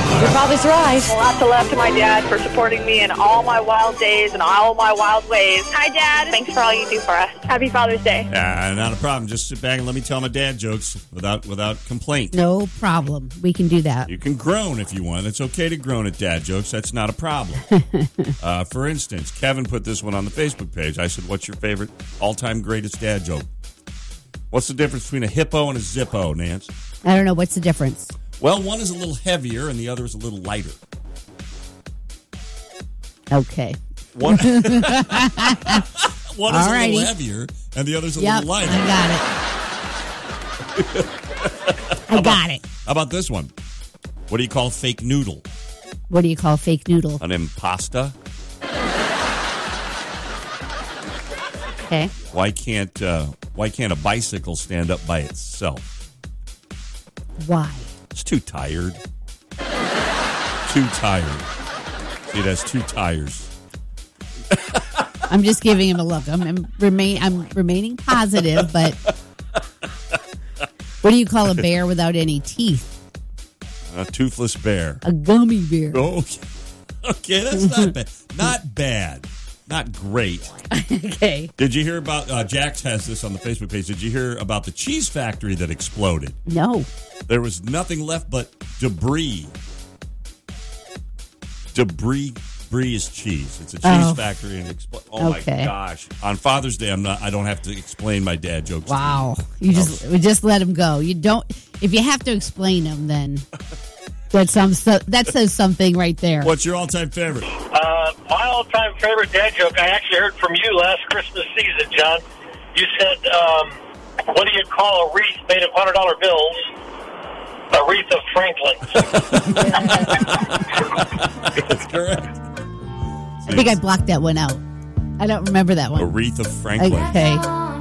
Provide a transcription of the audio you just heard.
Your father's right. Lots of love to my dad for supporting me in all my wild days and all my wild ways. Hi, Dad. Thanks for all you do for us. Happy Father's Day. Not a problem. Just sit back and let me tell my dad jokes without complaint. No problem. We can do that. You can groan if you want. It's okay to groan at dad jokes. That's not a problem. For instance, Kevin put this one on the Facebook page. I said, what's your favorite all-time greatest dad joke? What's the difference between a hippo and a zippo, Nance? I don't know. What's the difference? Well, one is a little heavier and the other is a little lighter. Okay. One is a little heavier and the other's a little lighter. I got it. How about this one? What do you call fake noodle? What do you call fake noodle? An impasta. Okay. Why can't a bicycle stand up by itself? Why? It's too tired. Too tired. See, it has two tires. I'm just giving him a look. I'm remaining positive, but what do you call a bear without any teeth? A toothless bear. A gummy bear. Oh, okay, that's not bad. Not bad. Not great. Okay. Did you hear about, Jax has this on the Facebook page, did you hear about the cheese factory that exploded? No. There was nothing left but debris. Debris is cheese. It's a cheese factory and exploded. Oh my gosh. On Father's Day, I don't have to explain my dad jokes. Wow. We just let him go. You don't, if you have to explain them, then that says something right there. What's your all-time favorite? My all-time favorite dad joke, I actually heard from you last Christmas season, John. You said, what do you call a wreath made of $100 bills? A wreath of Franklins. That's correct. I think I blocked that one out. I don't remember that one. A wreath of Franklin. Okay.